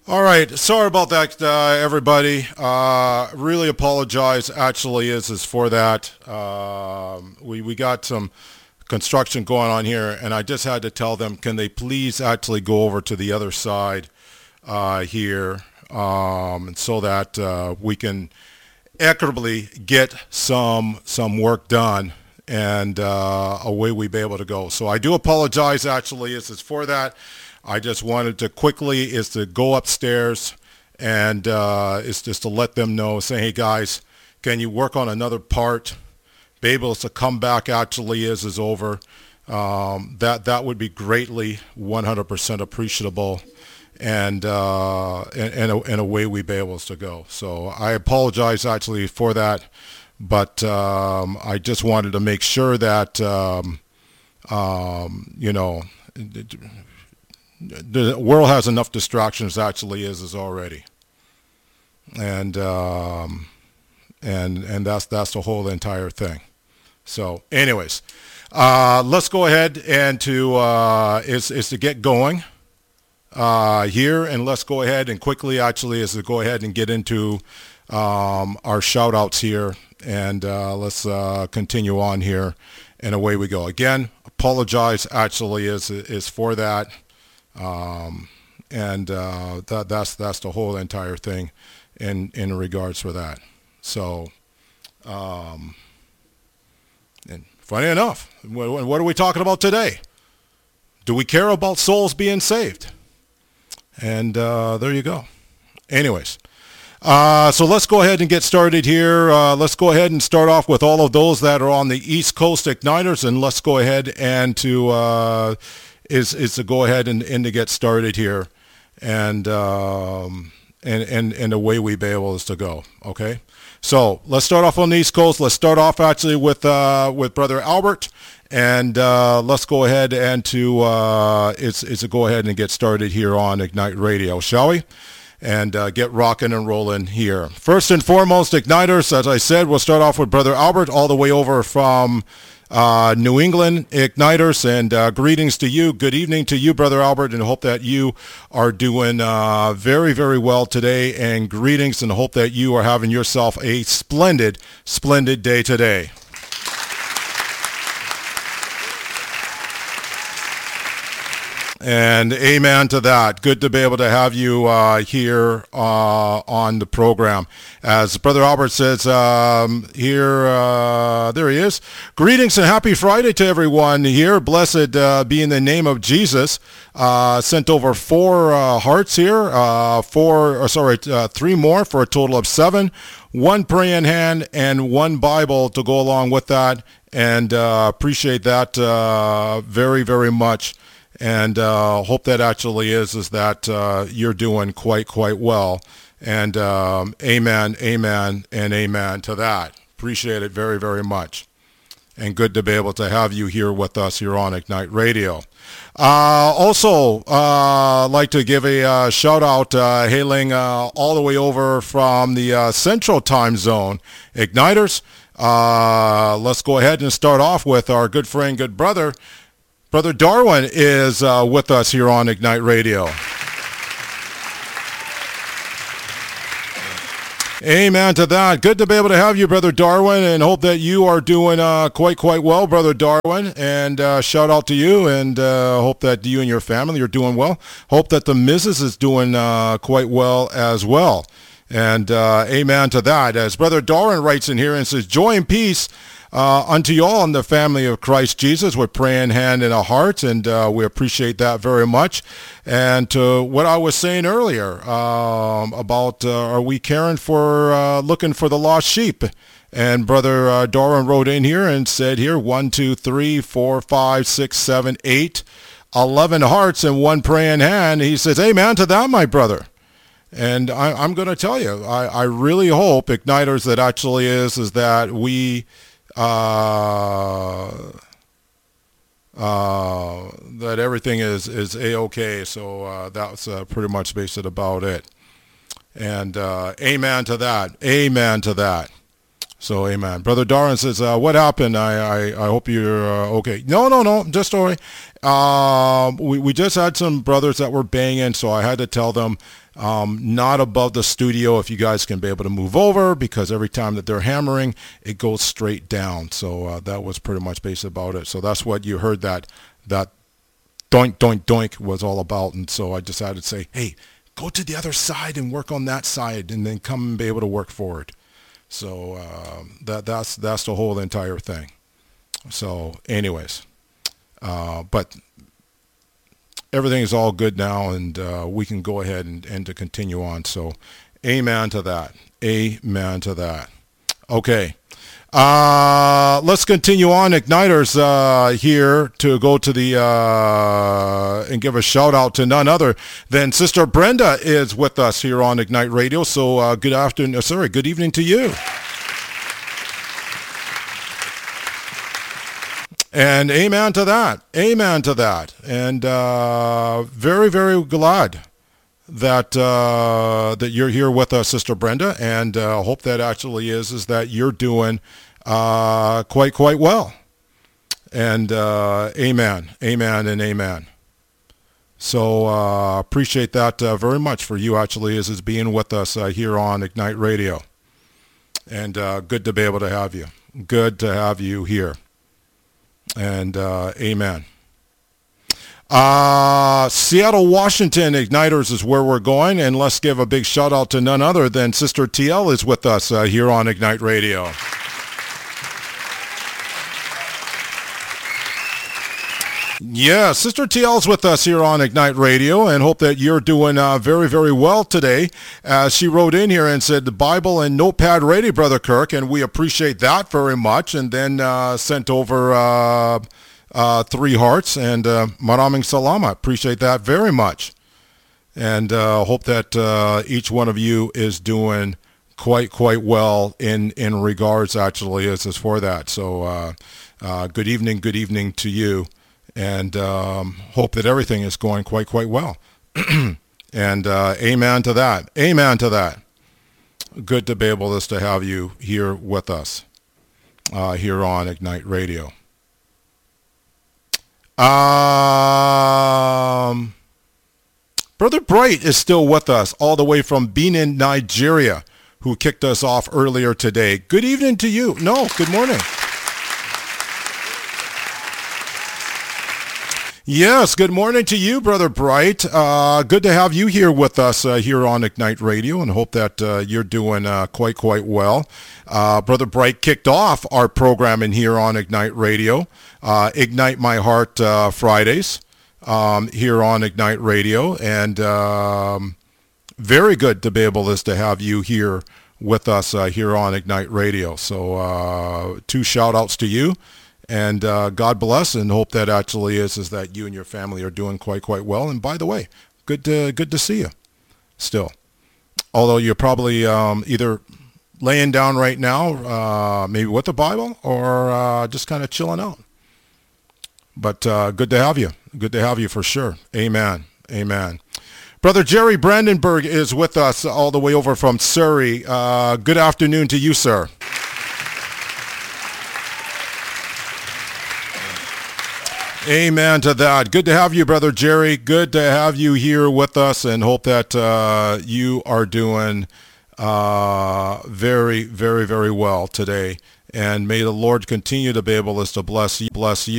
All right, sorry about that, everybody. Really apologize. Actually, is for that. We got some construction going on here, and I just had to tell them, can they please actually go over to the other side here, so that we can equitably get some work done, and away we be able to go. So I do apologize. Actually, is for that. I just wanted to quickly is to go upstairs and is just to let them know, say, hey guys, can you work on another part? Be able to come back actually is over. That would be greatly 100% appreciable, and away we be able to go. So I apologize actually for that, but I just wanted to make sure that you know. The world has enough distractions actually is already, and that's the whole entire thing. So anyways, let's go ahead and to is to get going here, and let's go ahead and quickly actually is to go ahead and get into our shout outs here, and let's continue on here, and away we go. Again, apologize actually is for that. That's the whole entire thing in regards for that. So, and funny enough, what are we talking about today? Do we care about souls being saved? And there you go. Anyways, so let's go ahead and get started here. Let's go ahead and start off with all of those that are on the East Coast Igniters, and let's go ahead and to is to go ahead and to get started here, and away we be able to go. Okay, so let's start off on the East Coast. Let's start off actually with Brother Albert, and let's go ahead and to is to go ahead and get started here on Ignite Radio, shall we? And get rocking and rolling here. First and foremost, Igniters, as I said, we'll start off with Brother Albert, all the way over from New England Igniters, and greetings to you. Good evening to you, Brother Albert, and hope that you are doing very, very well today, and greetings, and hope that you are having yourself a splendid, splendid day today. And amen to that. Good to be able to have you here on the program. As Brother Albert says here, there he is. Greetings and happy Friday to everyone here. Blessed be in the name of Jesus. Sent over 4 hearts here, 3 more for a total of 7. 1 praying hand and 1 Bible to go along with that. And appreciate that very, very much. And hope that actually is that you're doing quite well. And amen, amen, and amen to that. Appreciate it very, very much. And good to be able to have you here with us here on Ignite Radio. Also, like to give a shout out, hailing all the way over from the Central Time Zone. Igniters, let's go ahead and start off with our good friend, good brother. Brother Darwin is with us here on Ignite Radio. Amen to that. Good to be able to have you, Brother Darwin, and hope that you are doing quite well, Brother Darwin. And shout out to you, and hope that you and your family are doing well. Hope that the missus is doing quite well as well. And amen to that. As Brother Darwin writes in here and says, joy and peace unto you all in the family of Christ Jesus, with praying hand in our hearts, and we appreciate that very much. And to what I was saying earlier about are we caring for looking for the lost sheep? And Brother Darwin wrote in here and said here 1, 2, 3, 4, 5, 6, 7, 8, 11 hearts and 1 praying hand. He says, amen to that, my brother. And I'm going to tell you, I really hope, Igniters, that actually is that we that everything is A-okay. So that's pretty much basically about it. And amen to that. Amen to that. So, amen. Brother Darren says, what happened? I hope you're okay. No, just sorry. We just had some brothers that were banging, so I had to tell them not above the studio if you guys can be able to move over, because every time that they're hammering, it goes straight down. So that was pretty much based about it. So that's what you heard that doink, doink, doink was all about. And so I decided to say, hey, go to the other side and work on that side, and then come and be able to work forward. So that's the whole entire thing. So anyways, but everything is all good now, and we can go ahead and to continue on. So amen to that. Amen to that. Okay. Let's continue on. Igniters here to go to the and give a shout out to none other than Sister Brenda is with us here on Ignite Radio. So good evening to you. And amen to that. Amen to that. And very, very glad that that you're here with us, Sister Brenda, and hope that actually is that you're doing quite well. And amen, and amen. So appreciate that very much for you actually is being with us here on Ignite Radio. And good to be able to have you. Good to have you here. And amen. Seattle, Washington Igniters is where we're going, and let's give a big shout out to none other than Sister TL is with us here on Ignite Radio. Yeah, Sister TL is with us here on Ignite Radio, and hope that you're doing very, very well today. She wrote in here and said, the Bible and notepad ready, Brother Kirk, and we appreciate that very much, and then sent over 3 hearts and maraming salamat. Appreciate that very much. And hope that each one of you is doing quite well in regards actually as for that. So good evening to you. And hope that everything is going quite well. And amen to that. Amen to that. Good to be able to have you here with us here on Ignite Radio. Brother Bright is still with us all the way from Benin, Nigeria, who kicked us off earlier today. Good evening to you. No, good morning. Yes, good morning to you, Brother Bright. Good to have you here with us here on Ignite Radio, and hope that you're doing quite well. Brother Bright kicked off our programming here on Ignite Radio, Ignite My Heart Fridays here on Ignite Radio, and very good to be able to have you here with us here on Ignite Radio. So 2 shout-outs to you. And God bless, and hope that actually is that you and your family are doing quite well. And by the way, good to see you still. Although you're probably either laying down right now, maybe with the Bible, or just kind of chilling out. But good to have you. Good to have you for sure. Amen. Amen. Brother Jerry Brandenburg is with us all the way over from Surrey. Good afternoon to you, sir. Amen to that. Good to have you, Brother Jerry. Good to have you here with us, and hope that you are doing very well today. And may the Lord continue to be able to bless you.